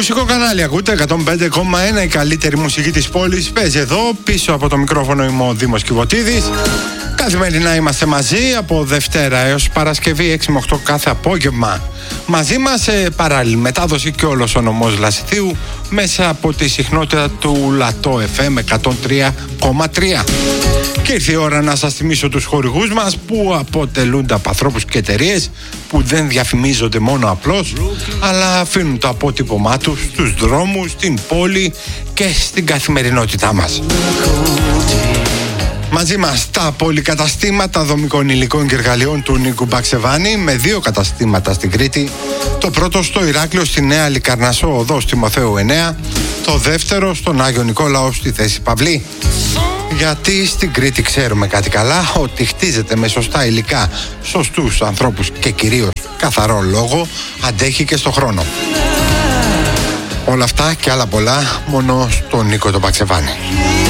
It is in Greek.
Μουσικό κανάλι ακούτε, 105,1, η καλύτερη μουσική της πόλης παίζει εδώ. Πίσω από το μικρόφωνο είμαι ο Δήμος Κιβωτίδης. Καθημερινά είμαστε μαζί από Δευτέρα έως Παρασκευή 6 με 8 κάθε απόγευμα. Μαζί μας σε παράλληλη μετάδοση και όλος ο νομός Λασιθίου μέσα από τη συχνότητα του Λατό FM 103,3. Και ήρθε η ώρα να σας θυμίσω τους χορηγούς μας που αποτελούνται από ανθρώπους και εταιρείες που δεν διαφημίζονται μόνο απλώς, αλλά αφήνουν το αποτύπωμά τους στους δρόμους, στην πόλη και στην καθημερινότητά μας. Μαζί μας τα πολυκαταστήματα δομικών υλικών και εργαλείων του Νίκου Μπαξεβάνη, με 2 καταστήματα στην Κρήτη. Το πρώτο στο Ηράκλειο στη Νέα Λικαρνασσό οδός Τιμοθέου 9, το δεύτερο στον Άγιο Νικόλαο στη Θέση Παυλή. Γιατί στην Κρήτη ξέρουμε κάτι καλά, ότι χτίζεται με σωστά υλικά, σωστούς ανθρώπους και κυρίως καθαρό λόγο, αντέχει και στο χρόνο. Όλα αυτά και άλλα πολλά μόνο στον Νίκο τον Μπαξεβάνη.